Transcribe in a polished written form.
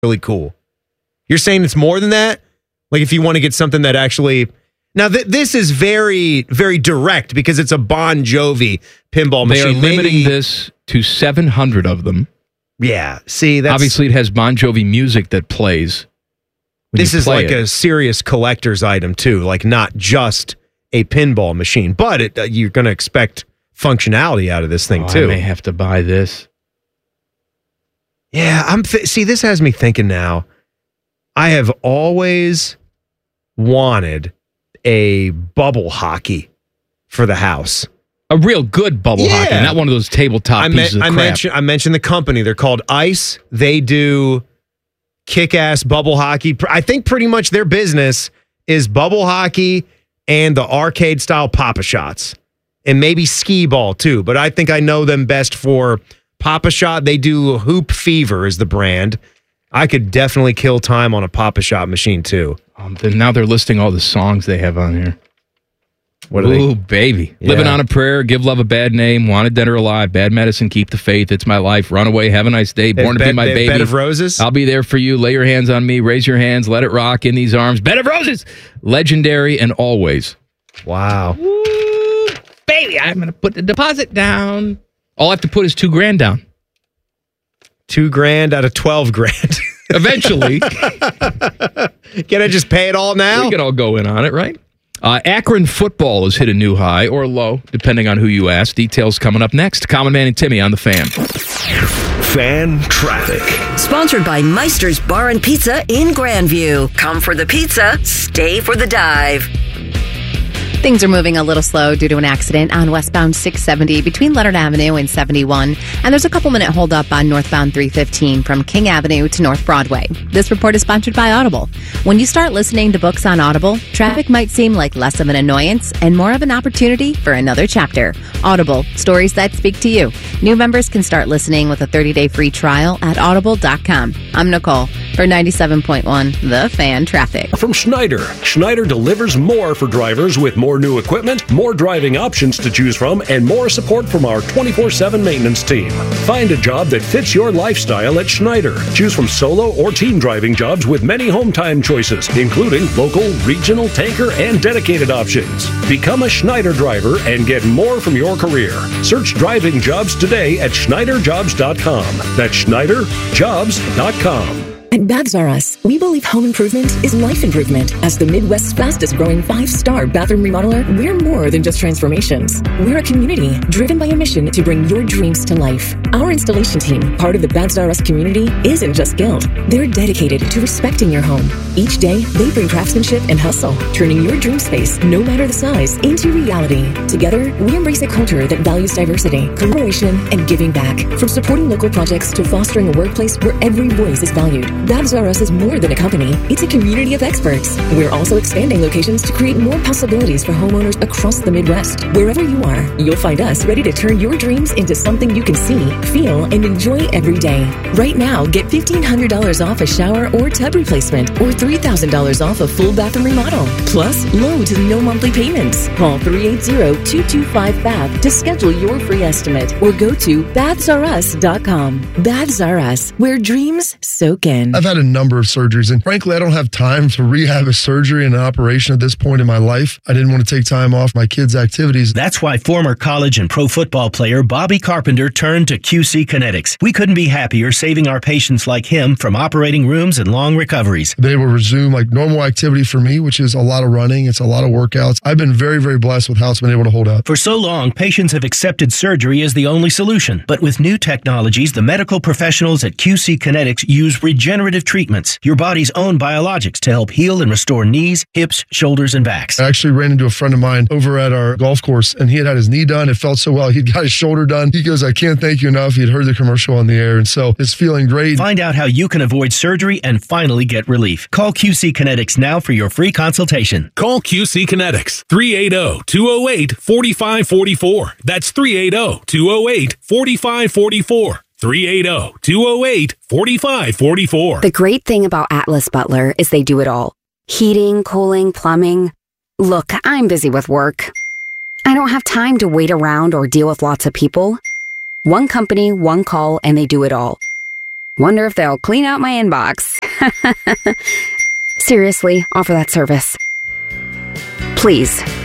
really cool. You're saying it's more than that? Like if you want to get something that actually... Now, this is very, very direct because it's a Bon Jovi pinball machine. They are limiting this to 700 of them. Yeah, see, that's... Obviously, it has Bon Jovi music that plays. This is like a serious collector's item, too. Like, not just a pinball machine. But you're going to expect functionality out of this thing, too. I may have to buy this. Yeah, see, this has me thinking now. I have always wanted a bubble hockey for the house. A real good bubble hockey, not one of those tabletop pieces of crap. I mentioned the company. They're called Ice. They do kick-ass bubble hockey. I think pretty much their business is bubble hockey and the arcade-style Pop-A-Shots. And maybe skee ball, too. But I think I know them best for Pop-A-Shot. They do Hoop Fever is the brand. I could definitely kill time on a Pop-A-Shot machine, too. Then now they're listing all the songs they have on here. What are they? Ooh, baby. Yeah. Living on a Prayer, Give Love a Bad Name, Wanted Dead or Alive, Bad Medicine, Keep the Faith, It's My Life, Runaway, Have a Nice Day, Born to Be My Baby. Bed of Roses? I'll Be There for You, Lay Your Hands on Me, Raise Your Hands, Let It Rock, In These Arms, Bed of Roses, Legendary, and Always. Wow. Ooh, baby, I'm going to put the deposit down. All I have to put is $2,000 down. $2,000 out of $12,000. Eventually. Can I just pay it all now? We can all go in on it, right? Akron football has hit a new high or low, depending on who you ask. Details coming up next. Common Man and Timmy on The Fan. Fan traffic. Sponsored by Meister's Bar and Pizza in Grandview. Come for the pizza, stay for the dive. Things are moving a little slow due to an accident on westbound 670 between Leonard Avenue and 71. And there's a couple-minute holdup on northbound 315 from King Avenue to North Broadway. This report is sponsored by Audible. When you start listening to books on Audible, traffic might seem like less of an annoyance and more of an opportunity for another chapter. Audible, stories that speak to you. New members can start listening with a 30-day free trial at audible.com. I'm Nicole for 97.1 The Fan Traffic. From Schneider. Schneider delivers more for drivers with more new equipment, more driving options to choose from, and more support from our 24/7 maintenance team. Find a job that fits your lifestyle at Schneider. Choose from solo or team driving jobs with many home time choices, including local, regional, tanker, and dedicated options. Become a Schneider driver and get more from your career. Search driving jobs today at SchneiderJobs.com. That's SchneiderJobs.com. At Baths R Us, we believe home improvement is life improvement. As the Midwest's fastest growing 5-star bathroom remodeler, we're more than just transformations. We're a community driven by a mission to bring your dreams to life. Our installation team, part of the Baths R Us community, isn't just skilled. They're dedicated to respecting your home. Each day, they bring craftsmanship and hustle, turning your dream space, no matter the size, into reality. Together, we embrace a culture that values diversity, collaboration, and giving back. From supporting local projects to fostering a workplace where every voice is valued. Baths R Us is more than a company. It's a community of experts. We're also expanding locations to create more possibilities for homeowners across the Midwest. Wherever you are, you'll find us ready to turn your dreams into something you can see, feel, and enjoy every day. Right now, get $1,500 off a shower or tub replacement or $3,000 off a full bathroom remodel. Plus, low to no monthly payments. Call 380-225-BATH to schedule your free estimate or go to bathsrus.com. Baths R Us, where dreams soak in. I've had a number of surgeries, and frankly, I don't have time to rehab a surgery and an operation at this point in my life. I didn't want to take time off my kids' activities. That's why former college and pro football player Bobby Carpenter turned to QC Kinetics. We couldn't be happier saving our patients like him from operating rooms and long recoveries. They will resume like normal activity for me, which is a lot of running. It's a lot of workouts. I've been very, very blessed with how it's been able to hold up. For so long, patients have accepted surgery as the only solution. But with new technologies, the medical professionals at QC Kinetics use regenerative treatments, your body's own biologics, to help heal and restore knees, hips, shoulders, and backs. I actually ran into a friend of mine over at our golf course, and he had his knee done. It felt so well. He'd got his shoulder done. He goes, I can't thank you enough. He'd heard the commercial on the air, and so it's feeling great. Find out how you can avoid surgery and finally get relief. Call QC Kinetics now for your free consultation. Call QC Kinetics, 380-208-4544. That's 380-208-4544. 380-208-4544. The great thing about Atlas Butler is they do it all. Heating, cooling, plumbing. Look, I'm busy with work. I don't have time to wait around or deal with lots of people. One company, one call, and they do it all. Wonder if they'll clean out my inbox. Seriously, offer that service. Please.